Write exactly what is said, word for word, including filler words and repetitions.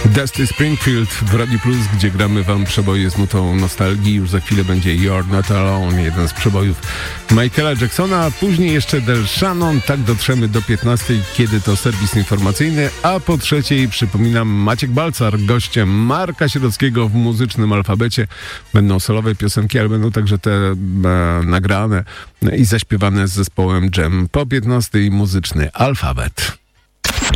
Dusty Springfield w Radio Plus, gdzie gramy wam przeboje z nutą nostalgii. Już za chwilę będzie You're Not Alone, jeden z przebojów Michaela Jacksona, a później jeszcze Del Shannon. Tak dotrzemy do piętnastej, kiedy to serwis informacyjny, a po trzeciej, przypominam, Maciek Balcar, gościem Marka Sierockiego w muzycznym alfabecie. Będą solowe piosenki, ale będą także te e, nagrane i zaśpiewane z zespołem Jam. Po piętnastej muzyczny alfabet.